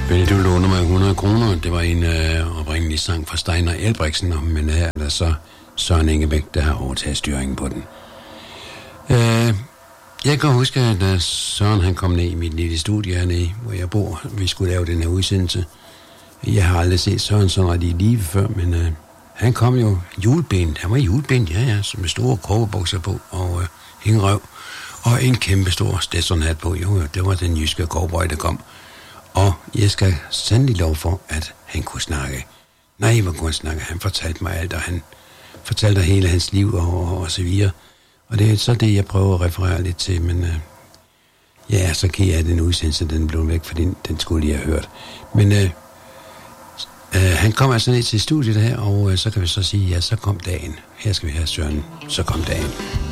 Vil du låne mig 100 kroner? Det var en oprindelig sang fra Steinar Elbriksen, men her er der så Søren Ingebæk, der har overtaget styringen på den. Jeg kan huske, at da Søren han kom ned i mit lille studie hernede, hvor jeg bor, vi skulle lave den her udsendelse. Jeg har aldrig set Søren sådan ret i live før, men han kom jo julebenet. Han var julebenet, ja, så med store kobberbukser på og hængerøv. Og en kæmpe stor Stetson-hat på. Jo, det var den jyske cowboy, der kom. Og jeg skal sandelig lov for, at han kunne snakke. Nej, hvor kunne han snakke? Han fortalte mig alt, og han fortalte hele hans liv og så videre. Og det er så det, jeg prøver at referere lidt til, men ja, så kan jeg den udsendelse, den blev væk, for den skulle jeg have hørt. Men han kom altså ned til studiet her, og så kan vi så sige, ja, så kom dagen. Her skal vi have Søren, så kom dagen.